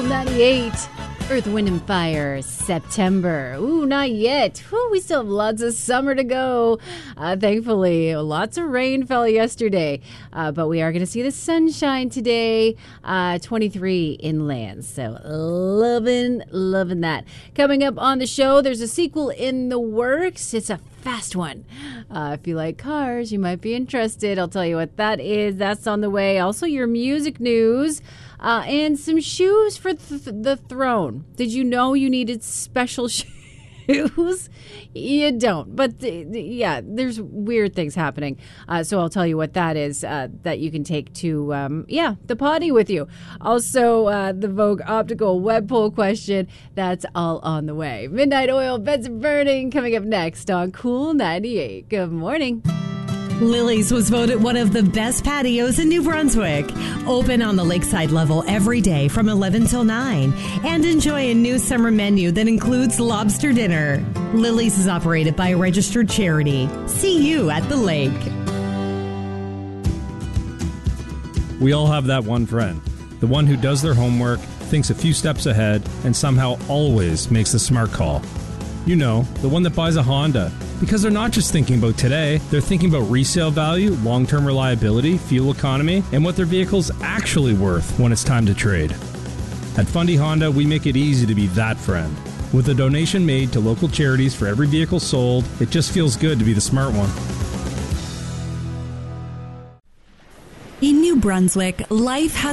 98. Earth, Wind, and Fire, September. Ooh, not yet. Ooh, we still have lots of summer to go. Thankfully, lots of rain fell yesterday. But we are going to see the sunshine today. 23 inland. So loving that. Coming up on the show, there's a sequel in the works. It's a fast one. If you like cars, you might be interested. I'll tell you what that is. That's on the way. Also, your music news. And some shoes for the throne. Did you know you needed special shoes? You don't. But yeah, there's weird things happening. So I'll tell you what that is that you can take to, the potty with you. Also, the Vogue Optical web poll question. That's all on the way. Midnight Oil, Beds Burning, coming up next on Cool 98. Good morning. Lily's was voted one of the best patios in New Brunswick. Open on the lakeside level every day from 11 till 9. And enjoy a new summer menu that includes lobster dinner. Lily's is operated by a registered charity. See you at the lake. We all have that one friend. The one who does their homework, thinks a few steps ahead, and somehow always makes the smart call. You know, the one that buys a Honda. Because they're not just thinking about today, they're thinking about resale value, long-term reliability, fuel economy, and what their vehicle's actually worth when it's time to trade. At Fundy Honda, we make it easy to be that friend. With a donation made to local charities for every vehicle sold, it just feels good to be the smart one. In New Brunswick, life has